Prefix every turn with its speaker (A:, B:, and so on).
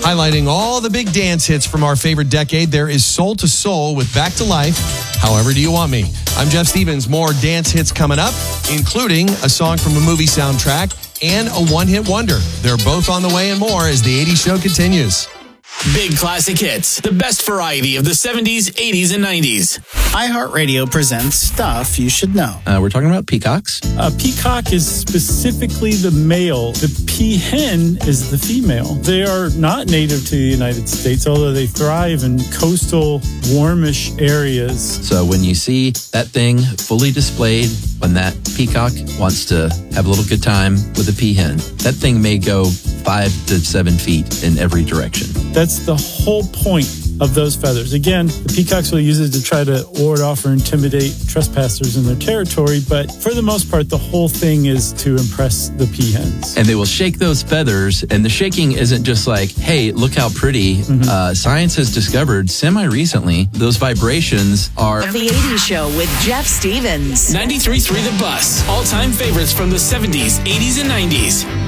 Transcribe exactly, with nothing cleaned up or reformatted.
A: Highlighting all the big dance hits from our favorite decade, there is Soul to Soul with Back to Life, However Do You Want Me. I'm Jeff Stevens. More dance hits coming up, including a song from a movie soundtrack and a one-hit wonder. They're both on the way and more as the eighties show continues.
B: Big classic hits, the best variety of the seventies, eighties, and nineties.
C: iHeartRadio presents Stuff You Should Know.
D: Uh, we're talking about peacocks.
E: A peacock is specifically the male. The peahen is the female. They are not native to the United States, although they thrive in coastal, warmish areas.
D: So when you see that thing fully displayed, when that peacock wants to have a little good time with a peahen, that thing may go five to seven feet in every direction.
E: That's the whole point of those feathers. Again, the peacocks will use it to try to ward off or intimidate trespassers in their territory, but for the most part, the whole thing is to impress the peahens.
D: And they will shake those feathers, and the shaking isn't just like, hey, look how pretty. Mm-hmm. Uh, science has discovered semi-recently those vibrations are...
F: The eighties Show with Jeff Stevens.
B: ninety-three point three The Bus. All-time favorites from the seventies, eighties, and nineties.